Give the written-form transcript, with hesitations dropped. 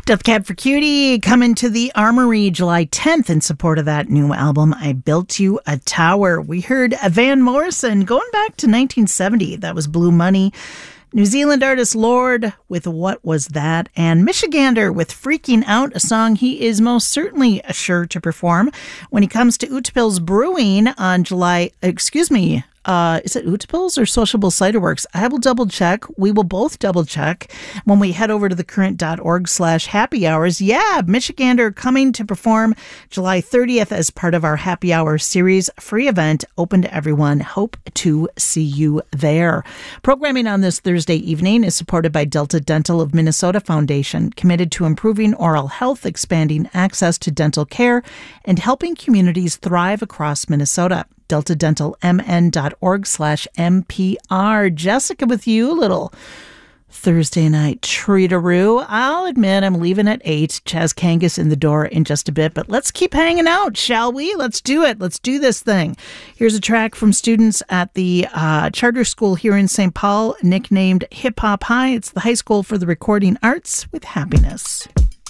Death Cab for Cutie coming to the Armory July 10th in support of that new album, I Built You a Tower. We heard Van Morrison going back to 1970. That was Blue Money. New Zealand artist Lorde with What Was That? And Michigander with Freaking Out, a song he is most certainly sure to perform when he comes to Utepils Brewing on is it Utepils or Sociable Cider Works? I will double check. We will both double check when we head over to thecurrent.org/happy hours. Yeah, Michigander coming to perform July 30th as part of our Happy Hour series. Free event, open to everyone. Hope to see you there. Programming on this Thursday evening is supported by Delta Dental of Minnesota Foundation, committed to improving oral health, expanding access to dental care, and helping communities thrive across Minnesota. DeltaDentalMN.org/MPR. Jessica with you, little Thursday night treataroo. I'll admit I'm leaving at 8. Chaz Kangas in the door in just a bit, but let's keep hanging out, shall we? Let's do it. Let's do this thing. Here's a track from students at the charter school here in St. Paul, nicknamed Hip Hop High. It's the High School for the Recording Arts with Happiness.